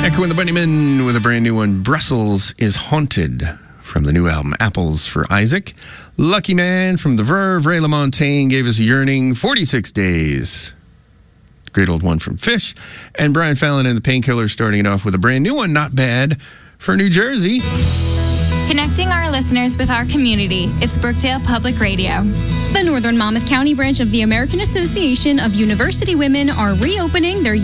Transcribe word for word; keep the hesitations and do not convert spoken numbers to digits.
Echo and the Bunnymen with a brand new one. Brussels is Haunted from the new album Apples for Isaac. Lucky Man from The Verve. Ray LaMontagne gave us Yearning. forty-six days. Great old one from Fish. And Brian Fallon and the Painkillers starting it off with a brand new one. Not bad for New Jersey. Connecting our listeners with our community. It's Brookdale Public Radio. The Northern Monmouth County branch of the American Association of University Women are reopening their